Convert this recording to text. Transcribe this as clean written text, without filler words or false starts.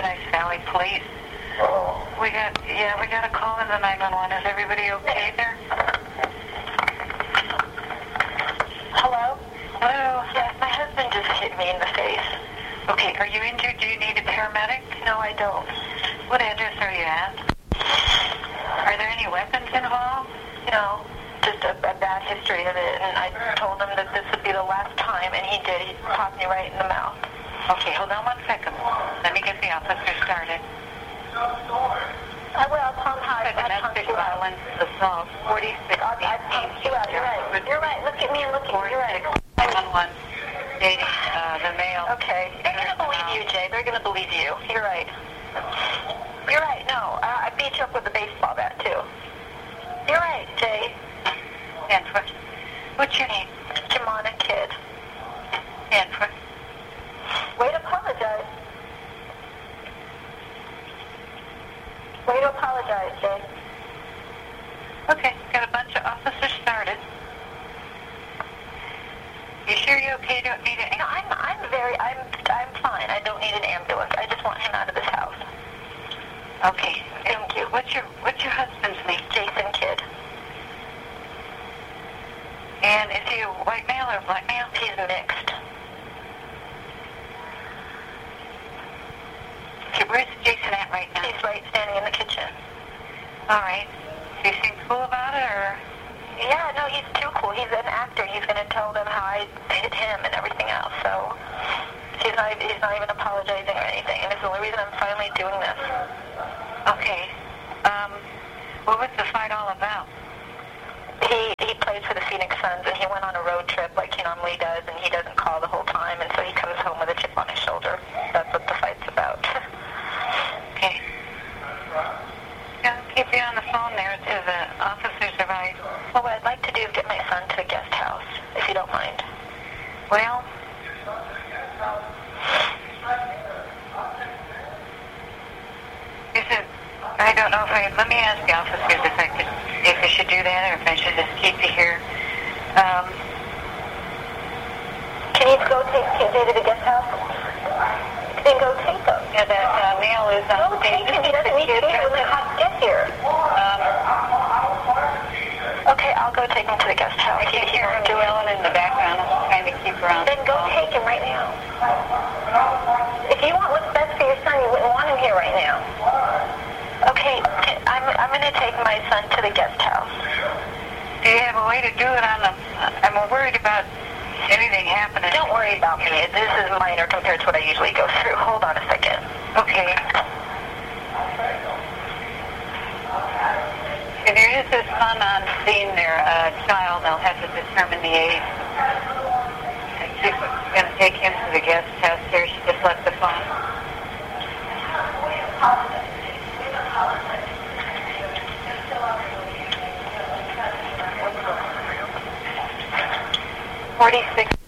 Paradise Valley Police. We got a call in the 911. Is everybody okay there? Hello? Hello? Yes, my husband just hit me in the face. Okay, are you injured? Do you need a paramedic? No, I don't. What address are you at? Are there any weapons involved? No, just a bad history of it. And I told him that this would be the last time, and he did. He popped me right in the mouth. Okay, hold on 1 second. Let me get the officer started. I will. Tell him how I Domestic punched you out. violence assault, 46. I punched you out. You're right. You're right. Look at me and look at me. You're right. 911 dating the male. Okay. They're going to believe you, Jay. They're going to believe you. You're right. You're right. No, I beat you up with a baseball bat, too. You're right, Jay. And what's your name? Jamana Kid. And Way to apologize. Way to apologize, Jay. okay, got a bunch of officers started. You sure you're okay? Don't need it? No, I'm fine. I don't need an ambulance. I just want him out of this house. Okay. Thank you. What's your husband's name? Jason Kidd. And is he a white male or black male? He's mixed. Okay, where's Jason at right now? He's right standing in the kitchen. All right. Do you seem cool about it, or? Yeah, no, he's too cool. He's an actor. He's going to tell them how I hit him and everything else. So he's not even apologizing or anything. And it's the only reason I'm finally doing this. Okay. What was the fight all about? He plays for the Phoenix Suns, and he went on a road trip like he normally does, and he doesn't call the whole time, and so he comes home with a chip on his shoulder. That's what the fight's about. Okay. Yeah, I'll keep you on the phone there till the officers arrive. Well, what I'd like to do is get my son to the guest house, if you don't mind. Well, I don't know if let me ask the officers if I should do that or if I should just keep you here. Can you go take KJ to the guest house? Then go take him. Yeah, that male is on Go take him. He doesn't need to be here when the cops get here. Okay, I'll go take him to the guest house. I can hear Joellen in the background. I'm trying to keep her on. Then go take him right now. If you want what's best for your son, you wouldn't want him here right now. Okay, I'm going to take my son to the guest house. Do you have a way to do it on the... I'm worried about anything happening. Don't worry about me. This is minor compared to what I usually go through. Hold on a second. Okay. If there is a son on scene there, a child, they'll have to determine the age. She's going to take him to the guest house here. She just left the phone. 46.